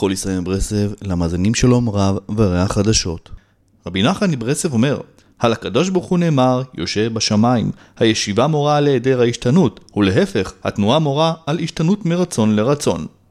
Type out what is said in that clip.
כל ישראל מברסלב, למאזינים שלום רב וריח חדשות. רבי נחמן מברסלב אומר, על הקדוש ברוך הוא נאמר, יושב בשמיים. הישיבה מורה על היעדר ההשתנות, ולהפך, התנועה מורה על השתנות מרצון לרצון.